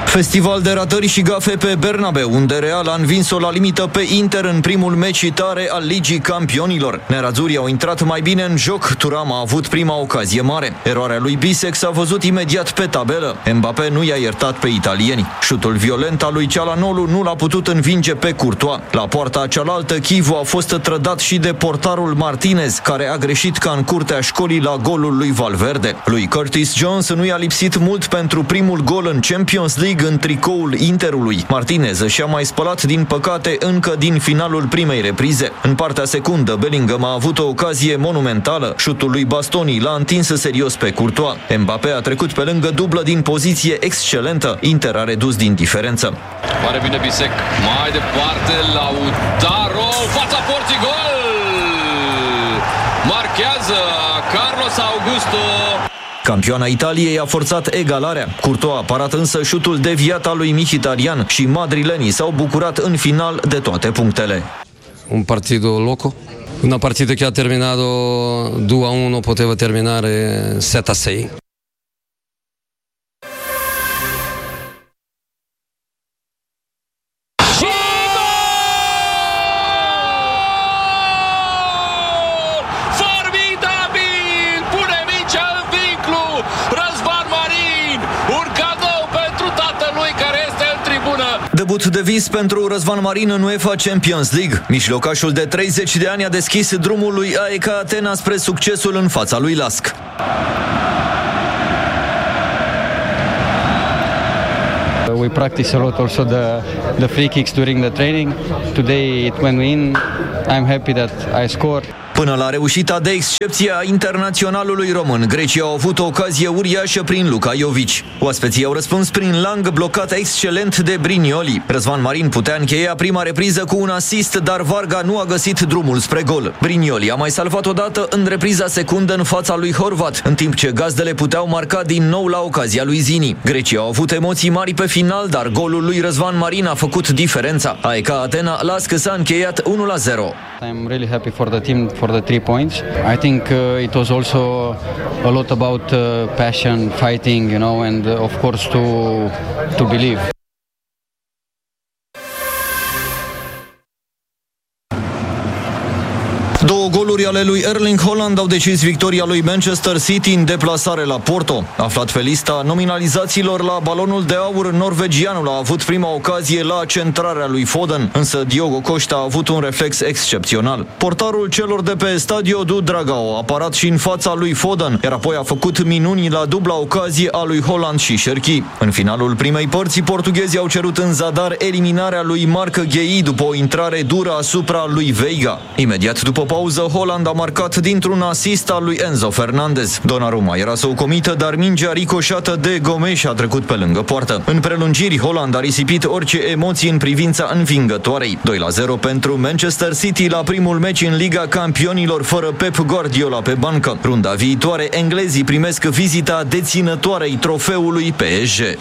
Festival de ratări și gafe pe Bernabeu, unde Real a învins-o la limită pe Inter în primul meci tare al Ligii Campionilor. Nerazurii au intrat mai bine în joc, Thuram a avut prima ocazie mare. Eroarea lui Bisek s-a văzut imediat pe tabelă. Mbappé nu i-a iertat pe italieni. Șutul violent al lui Çalhanoğlu nu l-a putut învinge pe Courtois. La poarta cealaltă, Chivu a fost trădat și de portarul Martinez, care a greșit ca în curtea școlii la golul lui Valverde. Lui Curtis Jones nu i-a lipsit mult pentru primul gol în Champions League în tricoul Interului. Martinez și-a mai spălat din păcate încă din finalul primei reprize. În partea secundă, Bellingham a avut o ocazie monumentală. Șutul lui Bastoni l-a întins serios pe Courtois. Mbappé a trecut pe lângă dublă din poziție excelentă. Inter a redus din diferență. Pare bine Bisek. Mai departe, Lautaro, fața porții, gol! Marchează Carlos Augusto. Campioana Italiei a forțat egalarea. Courtois a parat însă șutul deviat al lui Mkhitaryan și madrilenii s-au bucurat în final de toate punctele. Un partido loco. Una partita che ha terminato 2-1, poteva terminare 7-6. Debut de vis pentru Răzvan Marin în UEFA Champions League. Mijlocașul de 30 de ani a deschis drumul lui AEK Atena spre succesul în fața lui LASK. We practice a lot also the free kicks during the training. Today it went in. I'm happy that I scored. Până la reușita de excepție a internaționalului român, grecii au avut o ocazie uriașă prin Luka Jovic. Oaspeții au răspuns prin lang blocat excelent de Brignoli. Răzvan Marin putea încheia prima repriză cu un asist, dar Varga nu a găsit drumul spre gol. Brignoli a mai salvat odată în repriza secundă în fața lui Horvat, în timp ce gazdele puteau marca din nou la ocazia lui Zini. Grecii au avut emoții mari pe final, dar golul lui Răzvan Marin a făcut diferența. AEK Atena LASK s-a încheiat 1-0. I'm really happy for the team for the 3 points. I think it was also a lot about passion, fighting, you know, and of course to believe. Două goluri ale lui Erling Haaland au decis victoria lui Manchester City în deplasare la Porto. Aflat pe lista nominalizațiilor la balonul de aur, norvegianul a avut prima ocazie la centrarea lui Foden, însă Diogo Costa a avut un reflex excepțional. Portarul celor de pe Stadio do Dragao a parat și în fața lui Foden, iar apoi a făcut minuni la dubla ocazie a lui Haaland și Cherki. În finalul primei părți, portughezii au cerut în zadar eliminarea lui Marc Guehi după o intrare dură asupra lui Veiga. Imediat după pauză, Haaland a marcat dintr-un asist al lui Enzo Fernandez. Donnarumma era soucomită, dar mingea ricoșată de Gomes a trecut pe lângă poartă. În prelungiri, Haaland a risipit orice emoții în privința învingătoarei. 2-0 pentru Manchester City la primul meci în Liga Campionilor fără Pep Guardiola pe bancă. Runda viitoare, englezii primesc vizita deținătoarei trofeului PSG.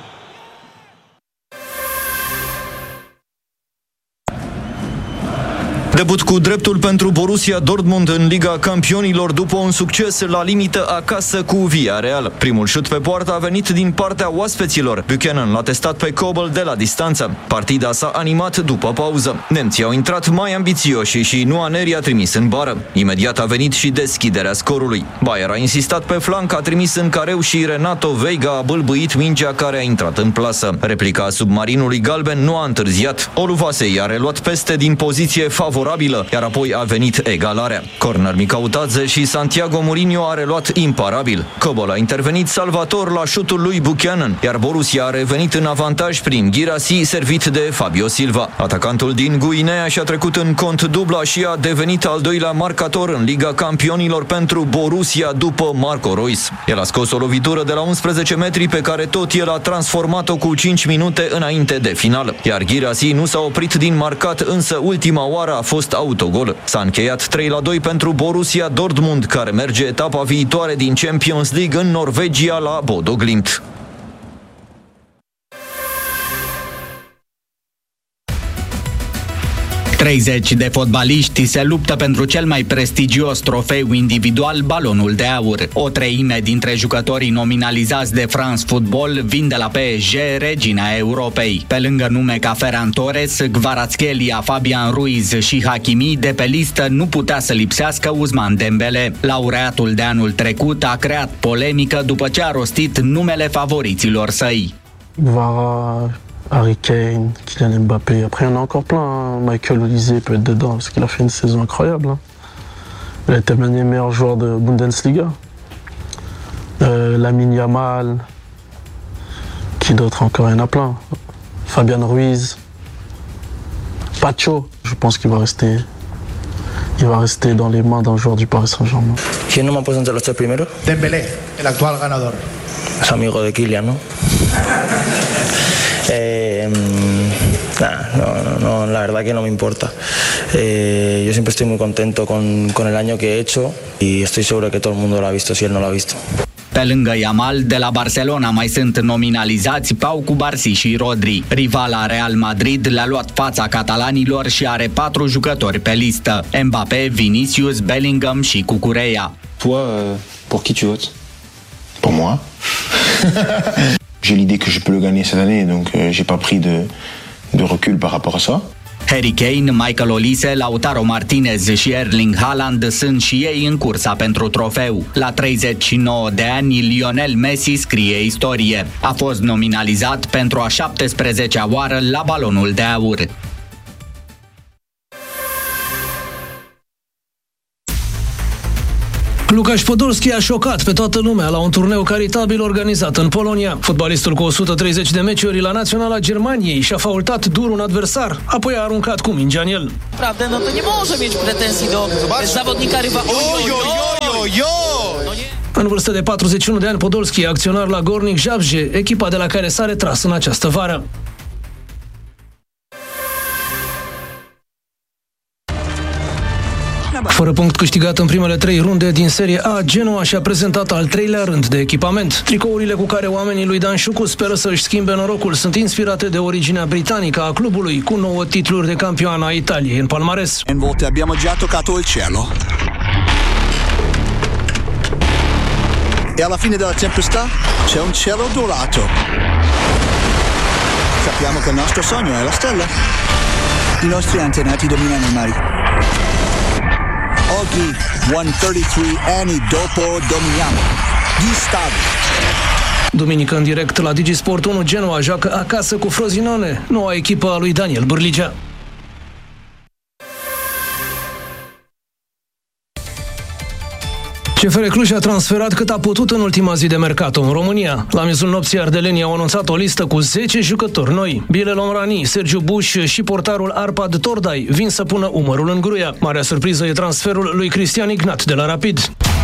Debut cu dreptul pentru Borussia Dortmund în Liga Campionilor după un succes la limită acasă cu Villarreal. Primul șut pe poartă a venit din partea oaspeților. Buchanan l-a testat pe Kobel de la distanță. Partida s-a animat după pauză. Nemții au intrat mai ambițioși și Nwaneri a trimis în bară. Imediat a venit și deschiderea scorului. Bayer a insistat pe flanc, a trimis în careu și Renato Veiga a bâlbâit mingea care a intrat în plasă. Replica submarinului galben nu a întârziat. Oluvasei a reluat peste din poziție favorabilă, iar apoi a venit egalarea. Corner Micautadze și Santiago Mourinho a reluat imparabil. Kobel a intervenit salvator la șutul lui Buchanan, iar Borussia a revenit în avantaj prin Guirassy, servit de Fabio Silva. Atacantul din Guinea și-a trecut în cont dubla și a devenit al doilea marcator în Liga Campionilor pentru Borussia după Marco Reus. El a scos o lovitură de la 11 metri pe care tot el a transformat-o cu 5 minute înainte de final. Iar Guirassy nu s-a oprit din marcat, însă ultima oară a fost autogol. S-a încheiat 3-2 pentru Borussia Dortmund, care merge etapa viitoare din Champions League în Norvegia la Bodo Glimt. 30 de fotbaliști se luptă pentru cel mai prestigios trofeu individual, Balonul de Aur. O treime dintre jucătorii nominalizați de France Football vin de la PSG, regina Europei. Pe lângă nume ca Ferran Torres, Kvaratskhelia, Fabian Ruiz și Hakimi, de pe listă nu putea să lipsească Ousmane Dembele. Laureatul de anul trecut a creat polemică după ce a rostit numele favoriților săi. Vara, Harry Kane, Kylian Mbappé. Après, il y en a encore plein. Hein. Michael Olise peut être dedans parce qu'il a fait une saison incroyable. Hein. Il a été meilleur joueur de Bundesliga. Lamine Yamal. Qui d'autre encore? Il y en a plein. Fabian Ruiz. Pacho. Je pense qu'il va rester. Il va rester dans les mains d'un joueur du Paris Saint-Germain. ¿Quién no me ha puesto entre los tres primeros? Dembélé, el actual ganador. Es amigo de Kylian, ¿no? No, la verdad que no me importa. Yo siempre estoy muy contento con el año que he hecho y estoy seguro que todo el mundo lo ha visto si él no lo ha visto. Pe lângă Yamal, de la Barcelona mai sunt nominalizați Pau Cubarsí și Rodri. Rivala Real Madrid le-a luat fața catalanilor și are 4 jucători pe listă: Mbappé, Vinicius, Bellingham și Cucurella. Toi, pour qui tu votes? Pour moi. J'ai l'idée que je peux le gagner cette année, donc j'ai pas pris de recul par rapport à ça. Harry Kane, Michael Olise, Lautaro Martinez și Erling Haaland sunt și ei în cursa pentru trofeu. La 39 de ani, Lionel Messi scrie istorie. A fost nominalizat pentru a 17-a oară la Balonul de Aur. Lukasz Podolski a șocat pe toată lumea la un turneu caritabil organizat în Polonia. Fotbalistul cu 130 de meciuri la Naționala Germaniei și-a faultat dur un adversar, apoi a aruncat cu mingea în el. Prawda, no to nie może mieć pretensji do zawodnika rywa. În vârstă de 41 de ani, Podolski e acționar la Gornik Zabrze, echipa de la care s-a retras în această vară. Fără punct câștigat în primele 3 runde din Serie A, Genoa și-a prezentat al 3-lea rând de echipament. Tricourile cu care oamenii lui Dan Șucu speră să își schimbe norocul sunt inspirate de originea britanică a clubului, cu 9 titluri de campioană a Italiei în palmares. In volte abbiamo già toccato il cielo. E alla fine della tempesta c'è un cielo dorato. Sappiamo che il nostro sogno è la stella. I nostri antenati dominano i mari. Oggi, 133 anni dopo, dominiamo gli stadi. Duminică, în direct la DigiSport 1, Genoa joacă acasă cu Frosinone, noua echipă a lui Daniel Bârligea. CFR Cluj a transferat cât a putut în ultima zi de mercato în România. La miezul nopții, ardelenii au anunțat o listă cu 10 jucători noi. Bilal Omrani, Sergiu Buș și portarul Arpad Tordai vin să pună umărul în gruia. Marea surpriză e transferul lui Cristian Ignat de la Rapid.